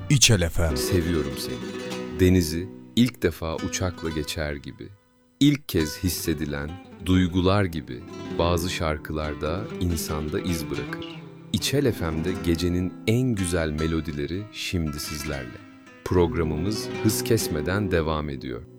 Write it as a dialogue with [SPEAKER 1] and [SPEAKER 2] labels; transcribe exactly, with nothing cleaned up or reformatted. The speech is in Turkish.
[SPEAKER 1] İçel Efem.
[SPEAKER 2] Seviyorum seni. Denizi ilk defa uçakla geçer gibi. İlk kez hissedilen duygular gibi bazı şarkılarda insanda iz bırakır. İçel Efem'de gecenin en güzel melodileri şimdi sizlerle. Programımız hız kesmeden devam ediyor.